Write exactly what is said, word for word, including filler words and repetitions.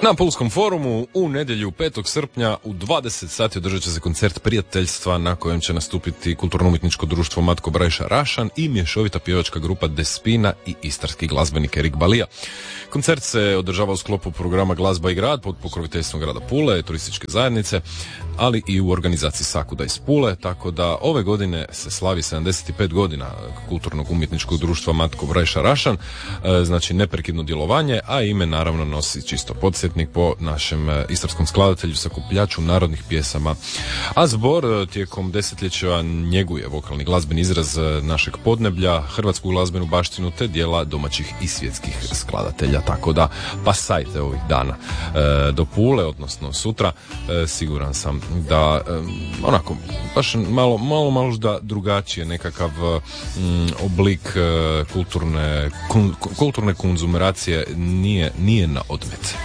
Na Pulskom forumu u nedjelju petog srpnja u dvadeset sati održat će se koncert prijateljstva na kojem će nastupiti kulturno-umjetničko društvo Matko Brajša Rašan i mješovita pjevačka grupa Despina i istarski glazbenik Erik Balija. Koncert se održava u sklopu programa Glazba i grad pod pokroviteljstvom grada Pule, turističke zajednice, ali i u organizaciji Sakuda iz Pule, tako da ove godine se slavi sedamdeset pet godina kulturnog umjetničkog društva Matko Brajša Rašan, znači neprekidno djelovanje, a ime naravno nosi čisto podsjetnik po našem istarskom skladatelju, sakupljaču narodnih pjesama. A zbor tijekom desetljeća njeguje vokalni glazbeni izraz našeg podneblja, hrvatsku glazbenu baštinu te dijela domaćih i svjetskih skladatelja, tako da pasajte ovih dana e, do Pule, odnosno sutra, e, siguran sam da e, onako baš malo, malo možda drugačije nekakav m, oblik e, kulturne, kun, kulturne konzumacije nije, nije na odmet.